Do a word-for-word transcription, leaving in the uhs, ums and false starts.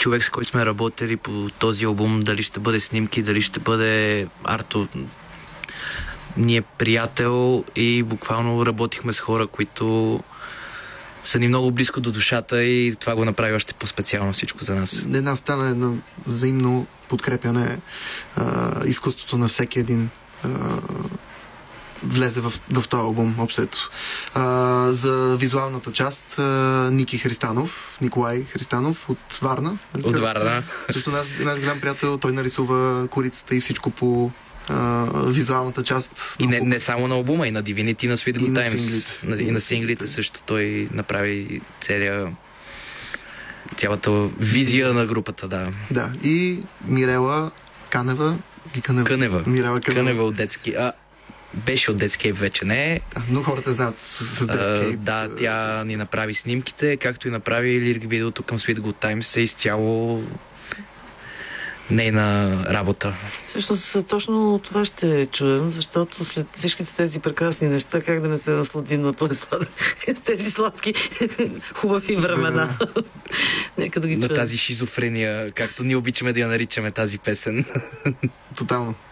човек, с който сме работили по този албум, дали ще бъде снимки, дали ще бъде арто, ни е приятел и буквално работихме с хора, които са ни много близко до душата и това го направи още по-специално всичко за нас. Една стана едно взаимно подкрепяне, а, изкуството на всеки един а, влезе в, в този албум, общото. А, за визуалната част а, Ники Христанов, Николай Христанов от Варна. От Варна. Също наш, наш голям приятел, той нарисува корицата и всичко по Uh, визуалната част. И не, не само на албума, и на Divinity, и на Sweet Good на Times. синглите. На, и на синглите също той направи целия, цялата визия на групата, да. Да, и Мирела Канева. И Канева. Кънева. Мирела Кънева. Кънева от детски. А, беше от Deadscape, вече не е. Да, но хората знаят с, с Deadscape. А, да, тя ни направи снимките, както и направи лирик видеото към Sweet Good Times, е изцяло нейна работа. Всъщност точно това ще чуем, защото след всичките тези прекрасни неща, как да не се насладим на този слад... тези сладки хубави времена. Нека да ги чуем. На тази шизофрения, както ние обичаме да я наричаме тази песен. Тотално.